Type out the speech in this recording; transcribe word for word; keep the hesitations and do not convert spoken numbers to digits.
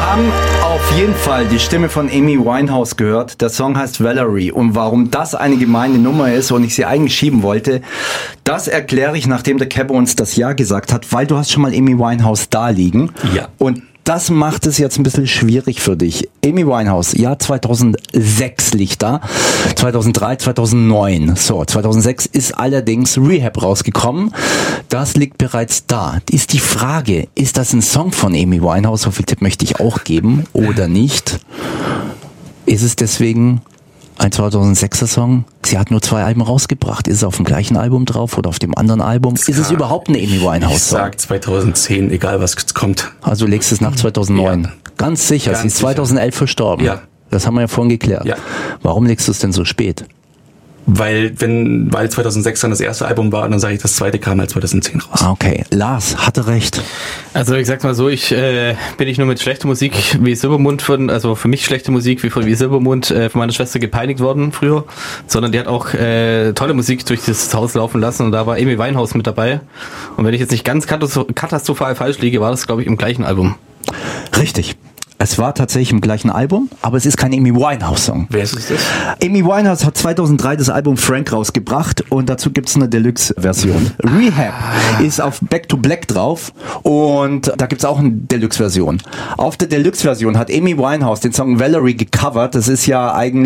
haben auf jeden Fall die Stimme von Amy Winehouse gehört. Der Song heißt Valerie. Und warum das eine gemeine Nummer ist und ich sie eigentlich schieben wollte, das erkläre ich, nachdem der Kebbe uns das Ja gesagt hat, weil du hast schon mal Amy Winehouse da liegen. Ja. Und das macht es jetzt ein bisschen schwierig für dich. Amy Winehouse, Jahr zweitausendsechs liegt da, zweitausenddrei, zweitausendneun. So, zweitausendsechs ist allerdings Rehab rausgekommen. Das liegt bereits da. Ist die Frage, ist das ein Song von Amy Winehouse? So viel Tipp möchte ich auch geben oder nicht? Ist es deswegen ein zweitausendsechser Song? Sie hat nur zwei Alben rausgebracht. Ist es auf dem gleichen Album drauf oder auf dem anderen Album? Ist es überhaupt ein Amy Winehouse-Song? Ich sag zweitausendzehn, egal was kommt. Also legst du es nach zweitausendneun? Ja. Ganz sicher, Ganz sie ist zweitausendelf sicher. Verstorben. Ja. Das haben wir ja vorhin geklärt. Ja. Warum legst du es denn so spät? Weil wenn weil zweitausendsechs dann das erste Album war, dann sage ich, das zweite kam halt zweitausendzehn raus. Ah, okay. Lars hatte recht. Also ich sag's mal so, ich äh, bin nicht nur mit schlechter Musik wie Silbermond, von, also für mich schlechte Musik wie von wie Silbermond äh, von meiner Schwester gepeinigt worden früher, sondern die hat auch äh, tolle Musik durch das Haus laufen lassen und da war Amy Winehouse mit dabei. Und wenn ich jetzt nicht ganz katastrophal falsch liege, war das, glaube ich, im gleichen Album. Richtig. Es war tatsächlich im gleichen Album, aber es ist kein Amy Winehouse-Song. Wer ist das? Amy Winehouse hat zweitausenddrei das Album Frank rausgebracht und dazu gibt's eine Deluxe-Version. Rehab ist auf Back to Black drauf und da gibt's auch eine Deluxe-Version. Auf der Deluxe-Version hat Amy Winehouse den Song Valerie gecovert. Das ist ja eigentlich